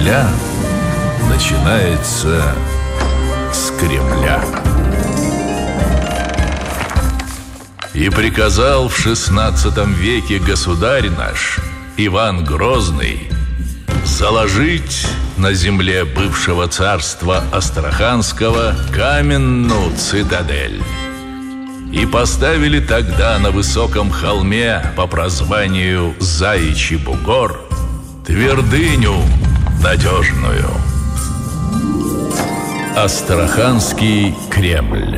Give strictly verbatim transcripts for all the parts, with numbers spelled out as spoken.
Земля начинается с Кремля. И приказал в шестнадцатом веке государь наш Иван Грозный заложить на земле бывшего царства Астраханского каменную цитадель. И поставили тогда на высоком холме по прозванию Заячий бугор твердыню надежную. Астраханский Кремль.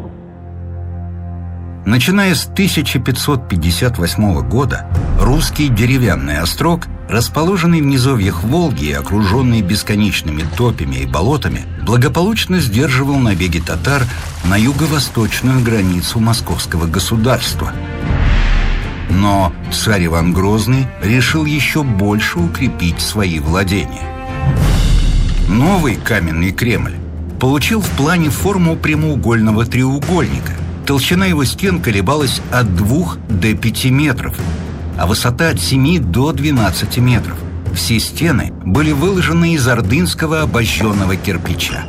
Начиная с тысяча пятьсот пятьдесят восьмого года русский деревянный острог, расположенный в низовьях Волги и окруженный бесконечными топями и болотами, благополучно сдерживал набеги татар на юго-восточную границу московского государства. Но царь Иван Грозный решил еще больше укрепить свои владения. Новый каменный Кремль получил в плане форму прямоугольного треугольника. Толщина его стен колебалась от двух до пяти метров, а высота от семи до двенадцати метров. Все стены были выложены из ордынского обожженного кирпича.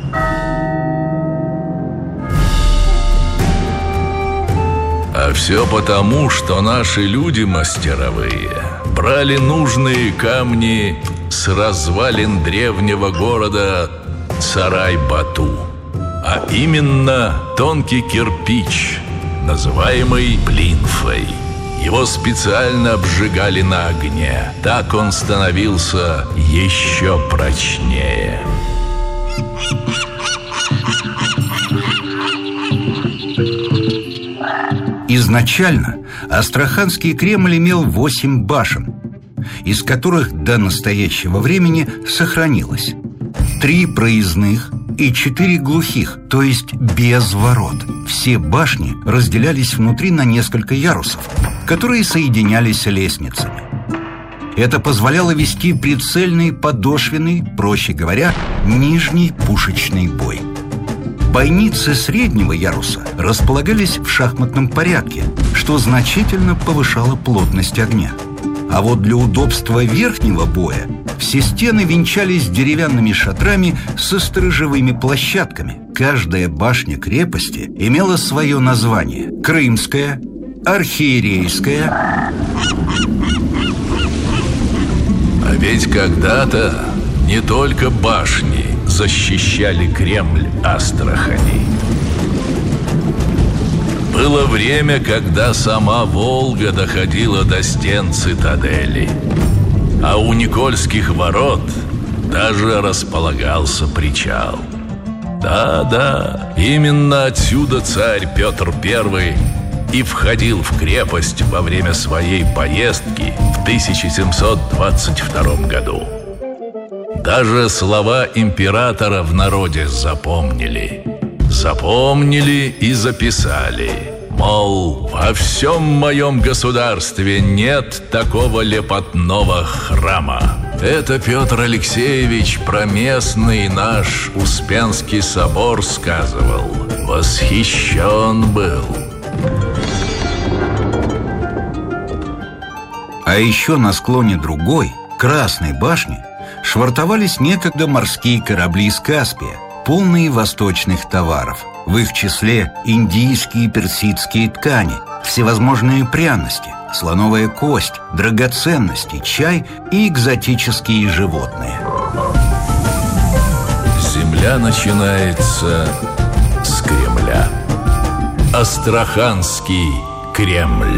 А все потому, что наши люди мастеровые брали нужные камни с развалин древнего города Сарай-Бату. А именно тонкий кирпич, называемый плинфой. Его специально обжигали на огне. Так он становился еще прочнее. Изначально Астраханский Кремль имел восемь башен, из которых до настоящего времени сохранилось три проездных и четыре глухих, то есть без ворот. Все башни разделялись внутри на несколько ярусов, которые соединялись лестницами. Это позволяло вести прицельный подошвенный, проще говоря, нижний пушечный бой. Бойницы среднего яруса располагались в шахматном порядке, что значительно повышало плотность огня. А вот для удобства верхнего боя все стены венчались деревянными шатрами со сторожевыми площадками. Каждая башня крепости имела свое название: Крымская, Архиерейская. А ведь когда-то не только башни защищали Кремль Астрахани. Было время, когда сама Волга доходила до стен цитадели, а у Никольских ворот даже располагался причал. Да-да, именно отсюда царь Петр Первый и входил в крепость во время своей поездки в тысяча семьсот двадцать втором году. Даже слова императора в народе запомнили. Запомнили и записали. Мол, во всем моем государстве нет такого лепотного храма. Это Петр Алексеевич про местный наш Успенский собор сказывал. Восхищен был. А еще на склоне другой, Красной башни, швартовались некогда морские корабли из Каспия, полные восточных товаров. В их числе индийские и персидские ткани, всевозможные пряности, слоновая кость, драгоценности, чай и экзотические животные. Земля начинается с Кремля. Астраханский Кремль.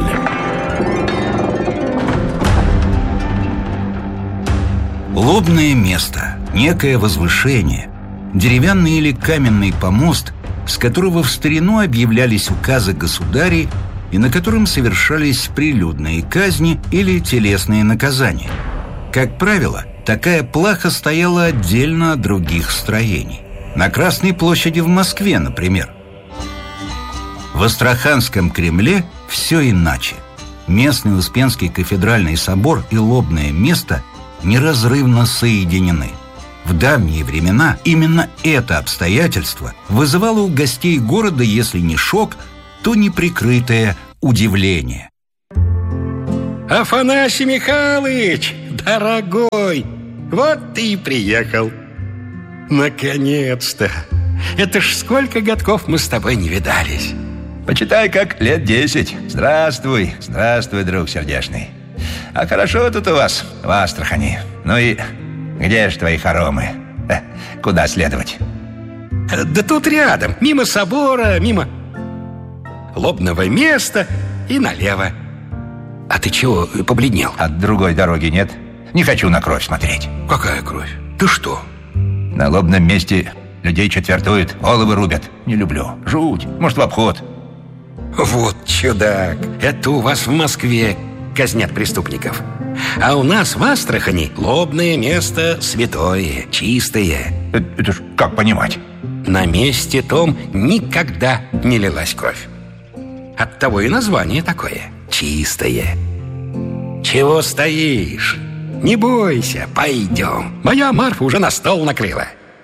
Лобное место, некое возвышение, деревянный или каменный помост, с которого в старину объявлялись указы государей и на котором совершались прилюдные казни или телесные наказания. Как правило, такая плаха стояла отдельно от других строений. На Красной площади в Москве, например. В Астраханском Кремле все иначе. Местный Успенский кафедральный собор и лобное место неразрывно соединены. В давние времена именно это обстоятельство вызывало у гостей города, если не шок, то неприкрытое удивление. Афанасий Михайлович, дорогой, Вот ты и приехал. Наконец-то. Это ж сколько годков мы с тобой не видались. Почитай, как лет десять. Здравствуй, здравствуй, друг сердечный. А хорошо тут у вас, в Астрахани. Ну и где же твои хоромы? Куда следовать? Да тут рядом, мимо собора, мимо лобного места и налево. А ты чего побледнел? От другой дороги нет? Не хочу на кровь смотреть. Какая кровь? Ты что? На лобном месте людей четвертуют, головы рубят. Не люблю. Жуть. Может, в обход. Вот чудак. Это у вас в Москве казнят преступников. А у нас в Астрахани лобное место святое, чистое. Это, это ж как понимать? На месте том никогда не лилась кровь. Оттого и название такое – чистое. Чего стоишь? Не бойся, пойдем. Моя Марфа уже на стол накрыла.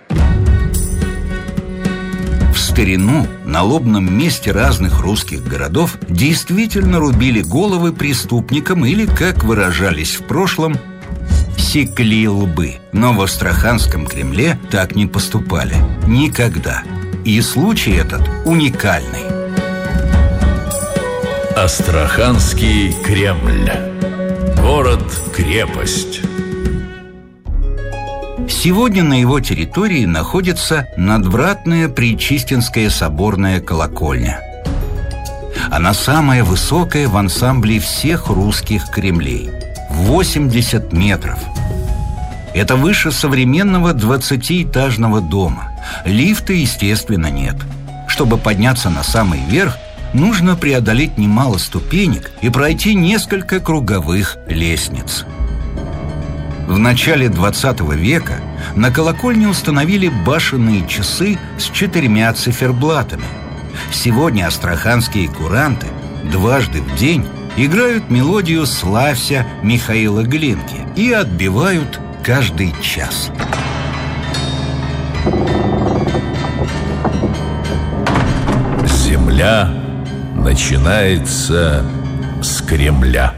В старину на лобном месте разных русских городов действительно рубили головы преступникам или, как выражались в прошлом, секли лбы. Но в Астраханском Кремле так не поступали. Никогда. И случай этот уникальный. Астраханский Кремль. Город-крепость. Сегодня на его территории находится надвратная Пречистинская соборная колокольня. Она самая высокая в ансамбле всех русских кремлей – восемьдесят метров. Это выше современного двадцатиэтажного дома. Лифта, естественно, нет. Чтобы подняться на самый верх, нужно преодолеть немало ступенек и пройти несколько круговых лестниц. В начале двадцатого века на колокольне установили башенные часы с четырьмя циферблатами. Сегодня астраханские куранты дважды в день играют мелодию «Славься» Михаила Глинки и отбивают каждый час. Земля начинается с Кремля.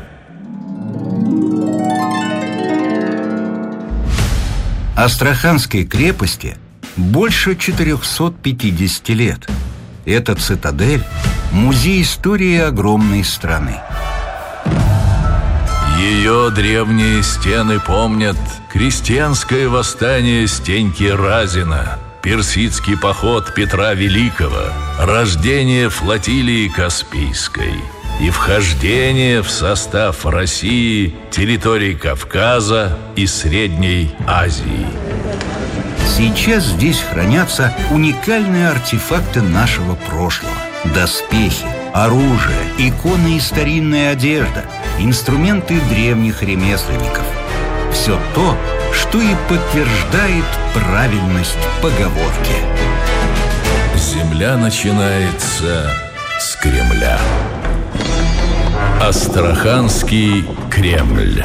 Астраханской крепости больше четырехсот пятидесяти лет. Эта цитадель – музей истории огромной страны. Ее древние стены помнят крестьянское восстание Стеньки Разина, персидский поход Петра Великого, рождение флотилии Каспийской и вхождение в состав России территорий Кавказа и Средней Азии. Сейчас здесь хранятся уникальные артефакты нашего прошлого. Доспехи, оружие, иконы и старинная одежда, инструменты древних ремесленников. Все то, что и подтверждает правильность поговорки. Земля начинается с Кремля. Астраханский Кремль.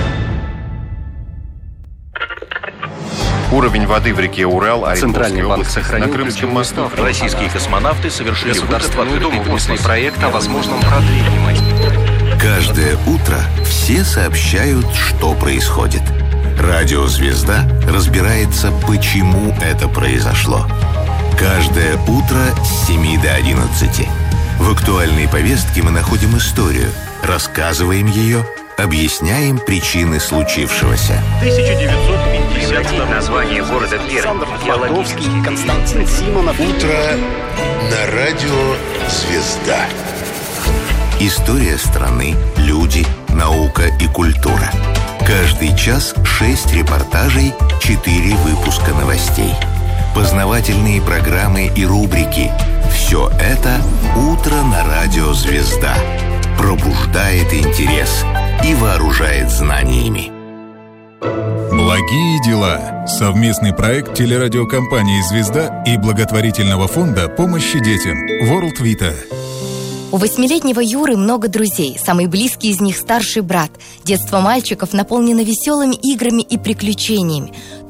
Уровень воды в реке Урал, Центральный банк сохранил на Крымском мосту. Российские космонавты совершили государственную Думу внесли проект о возможном продлении. Каждое утро все сообщают, что происходит. Радио «Звезда» разбирается, почему это произошло. Каждое утро с семи до одиннадцати. В актуальной повестке мы находим историю, рассказываем ее, объясняем причины случившегося. тысяча девятьсот пятьдесят название города Пермь. Флотовский, Константин Симонов. Утро на радио «Звезда». История страны, люди, наука и культура. Каждый час шесть репортажей, четыре выпуска новостей. Познавательные программы и рубрики. Все это «Утро на радио «Звезда». Пробуждает интерес и вооружает знаниями. Благие дела. Совместный проект телерадиокомпании «Звезда» и благотворительного фонда помощи детям World Vita. У восьмилетнего Юры много друзей. Самый близкий из них – старший брат. Детство мальчиков наполнено веселыми играми и приключениями.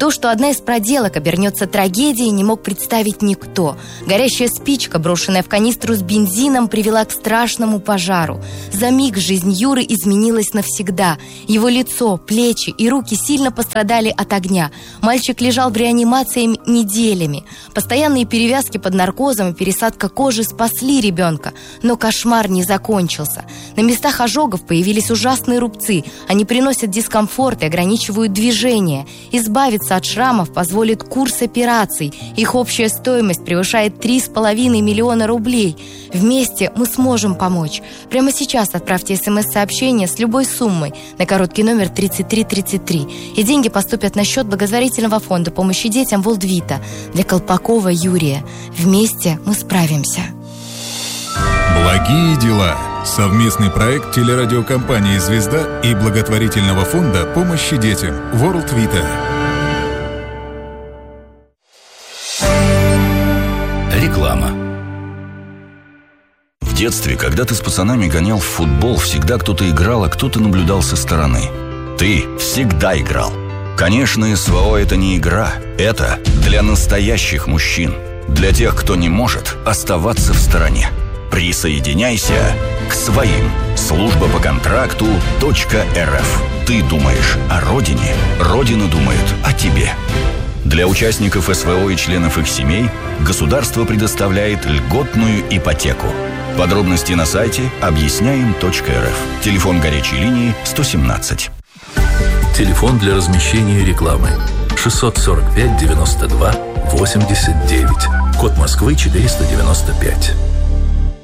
То, что одна из проделок обернется трагедией, не мог представить никто. Горящая спичка, брошенная в канистру с бензином, привела к страшному пожару. За миг жизнь Юры изменилась навсегда. Его лицо, плечи и руки сильно пострадали от огня. Мальчик лежал в реанимации неделями. Постоянные перевязки под наркозом и пересадка кожи спасли ребенка. Но кошмар не закончился. На местах ожогов появились ужасные рубцы. Они приносят дискомфорт и ограничивают движение. Избавиться от шрамов позволит курс операций. Их общая стоимость превышает три с половиной миллиона рублей. Вместе мы сможем помочь. Прямо сейчас отправьте смс-сообщение с любой суммой на короткий номер тридцать три тридцать три. И деньги поступят на счет благотворительного фонда помощи детям Волдвита для Колпакова Юрия. Вместе мы справимся. Благие дела. Совместный проект телерадиокомпании «Звезда» и благотворительного фонда помощи детям Волдвита. Реклама. В детстве, когда ты с пацанами гонял в футбол, всегда кто-то играл, а кто-то наблюдал со стороны. Ты всегда играл. Конечно, СВО – это не игра. Это для настоящих мужчин. Для тех, кто не может оставаться в стороне. Присоединяйся к своим. Служба по контракту .рф. Ты думаешь о родине, Родина думает о тебе. Для участников СВО и членов их семей государство предоставляет льготную ипотеку. Подробности на сайте объясняем точка эр эф. Телефон горячей линии сто семнадцать. Телефон для размещения рекламы шестьсот сорок пять девяносто два восемьдесят девять. Код Москвы четыреста девяносто пять.